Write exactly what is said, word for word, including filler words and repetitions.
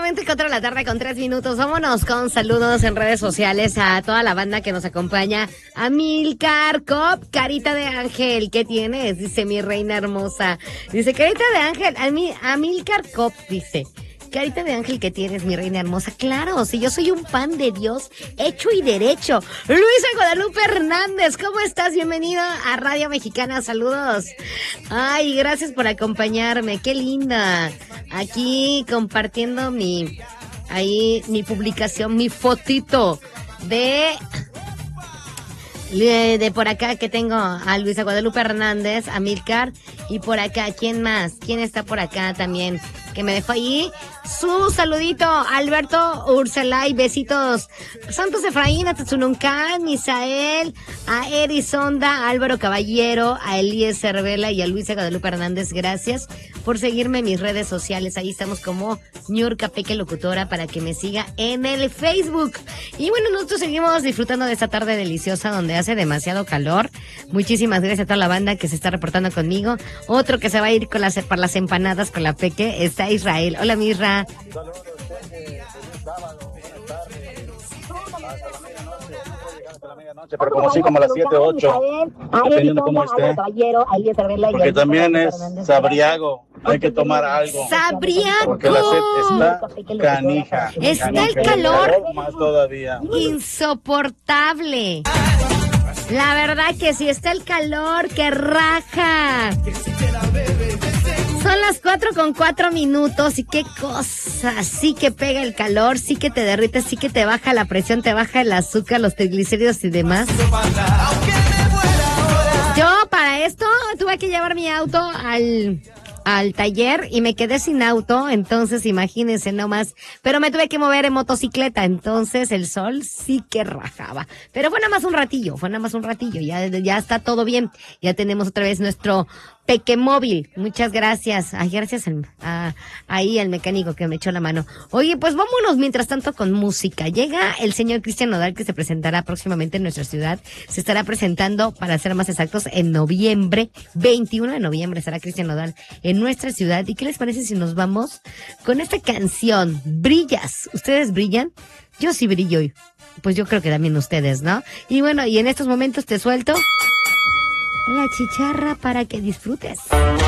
Exactamente cuatro de la tarde con tres minutos. Vámonos con saludos en redes sociales a toda la banda que nos acompaña. Amilcar Cop, carita de ángel, ¿qué tienes? Dice mi reina hermosa. Dice, carita de ángel, a mí, Amilcar Cop, dice. Carita de ángel que tienes, mi reina hermosa. Claro, si yo soy un pan de Dios, hecho y derecho. Luisa Guadalupe Hernández, ¿cómo estás? Bienvenido a Radio Mexicana, saludos. Ay, gracias por acompañarme, qué linda. Aquí compartiendo mi, ahí, mi publicación, mi fotito de... De por acá que tengo a Luisa Guadalupe Hernández, a Milcar, y por acá, ¿quién más? ¿Quién está por acá también? Que me dejó ahí su saludito, Alberto Urselay, besitos. Santos Efraín, a Tetsununcan, Misael, a Erisonda, a Álvaro Caballero, a Elías Cervela y a Luisa Guadalupe Hernández, gracias por seguirme en mis redes sociales. Ahí estamos como Niurka Peque Locutora para que me siga en el Facebook. Y bueno, nosotros seguimos disfrutando de esta tarde deliciosa donde hace demasiado calor. Muchísimas gracias a toda la banda que se está reportando conmigo. Otro que se va a ir con las, para las empanadas con la Peque está Israel. Hola, Mirra. Saludos, feliz sábado, buenas tardes. Hasta la medianoche, no puedo llegar hasta la medianoche, pero como sí, como a las siete o ocho, dependiendo cómo esté. Porque también es sabriago, hay que tomar algo. ¡Sabriago! Porque la sed está canija. Está canija, el calor más todavía. insoportable. La verdad que sí, está el calor que raja. Son las cuatro con cuatro minutos y qué cosa, sí que pega el calor, sí que te derrite, sí que te baja la presión, te baja el azúcar, los triglicéridos y demás. Yo para esto tuve que llevar mi auto al... al taller y me quedé sin auto, entonces imagínense nomás, pero me tuve que mover en motocicleta, entonces el sol sí que rajaba, pero fue nada más un ratillo, fue nada más un ratillo, ya, ya está todo bien, ya tenemos otra vez nuestro Peque Móvil, muchas gracias, ay, gracias al, a, ahí al mecánico que me echó la mano. Oye, pues vámonos mientras tanto con música. Llega el señor Cristian Nodal, que se presentará próximamente en nuestra ciudad, se estará presentando, para ser más exactos, en noviembre, veintiuno de noviembre estará Cristian Nodal en nuestra ciudad. ¿Y qué les parece si nos vamos con esta canción, Brillas? ¿Ustedes brillan? Yo sí brillo, pues yo creo que también ustedes, ¿no? Y bueno, y en estos momentos te suelto la chicharra para que disfrutes.